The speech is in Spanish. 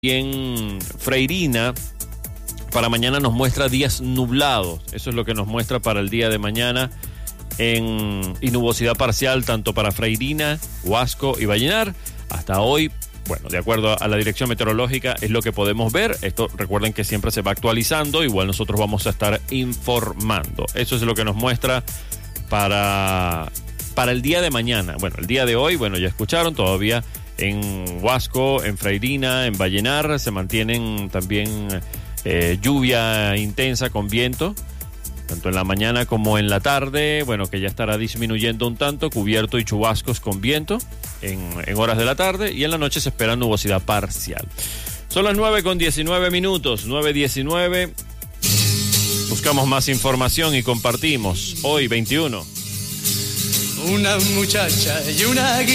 en Freirina, para mañana nos muestra días nublados. Eso es lo que nos muestra para el día de mañana y nubosidad parcial tanto para Freirina, Huasco y Vallenar. Hasta hoy, bueno, de acuerdo a la dirección meteorológica es lo que podemos ver. Esto recuerden que siempre se va actualizando. Igual nosotros vamos a estar informando. Eso es lo que nos muestra para el día de mañana. Bueno, el día de hoy, bueno, ya escucharon, todavía en Huasco, en Freirina, en Vallenar se mantienen también lluvia intensa con viento, tanto en la mañana como en la tarde, bueno, que ya estará disminuyendo un tanto, cubierto y chubascos con viento en horas de la tarde, y en la noche se espera nubosidad parcial. Son las 9:19, 9:19. Buscamos más información y compartimos hoy 21. Una muchacha y una